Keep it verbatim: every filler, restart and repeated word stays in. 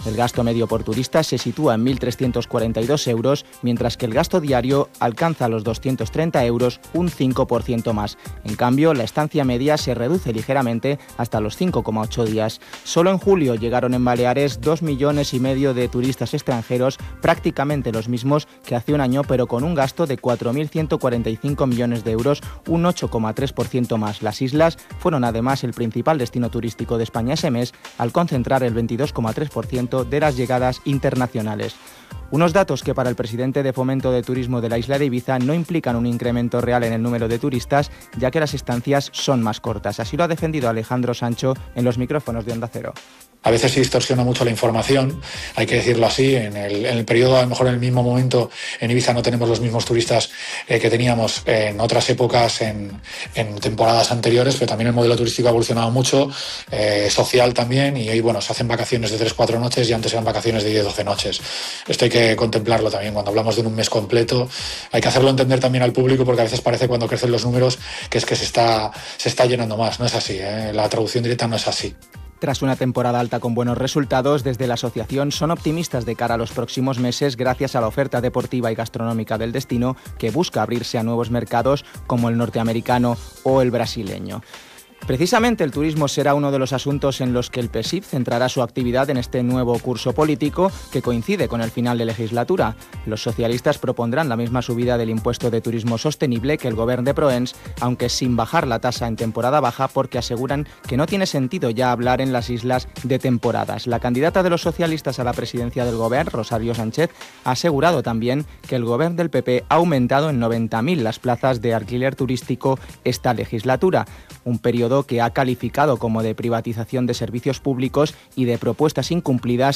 El gasto medio por turista se sitúa en mil trescientos cuarenta y dos euros, mientras que el gasto diario alcanza los doscientos treinta euros, un cinco por ciento más. En cambio, la estancia media se reduce ligeramente hasta los cinco coma ocho días. Solo en julio llegaron en Baleares dos millones y medio de turistas extranjeros, prácticamente los mismos que hace un año, pero con un gasto de cuatro mil ciento cuarenta y cinco millones de euros, un ocho coma tres por ciento más. Las islas fueron además el principal destino turístico de España ese mes, al concentrar el veintidós coma tres por ciento de las llegadas internacionales. Unos datos que para el presidente de Fomento de Turismo de la isla de Ibiza no implican un incremento real en el número de turistas, ya que las estancias son más cortas. Así lo ha defendido Alejandro Sancho en los micrófonos de Onda Cero. A veces se distorsiona mucho la información, hay que decirlo así. En el, en el periodo, a lo mejor en el mismo momento, en Ibiza no tenemos los mismos turistas eh, que teníamos en otras épocas, en, en temporadas anteriores, pero también el modelo turístico ha evolucionado mucho, eh, social también, y hoy bueno, se hacen vacaciones de tres cuatro noches y antes eran vacaciones de diez doce noches. Esto hay que contemplarlo también cuando hablamos de un mes completo. Hay que hacerlo entender también al público, porque a veces parece cuando crecen los números que es que se está, se está llenando más. No es así, ¿eh? La traducción directa no es así. Tras una temporada alta con buenos resultados, desde la asociación son optimistas de cara a los próximos meses gracias a la oferta deportiva y gastronómica del destino, que busca abrirse a nuevos mercados como el norteamericano o el brasileño. Precisamente el turismo será uno de los asuntos en los que el P S I F centrará su actividad en este nuevo curso político que coincide con el final de legislatura. Los socialistas propondrán la misma subida del impuesto de turismo sostenible que el Govern de Proens, aunque sin bajar la tasa en temporada baja, porque aseguran que no tiene sentido ya hablar en las islas de temporadas. La candidata de los socialistas a la presidencia del Govern, Rosario Sánchez, ha asegurado también que el Govern del P P ha aumentado en noventa mil las plazas de alquiler turístico esta legislatura, un periodo que ha calificado como de privatización de servicios públicos y de propuestas incumplidas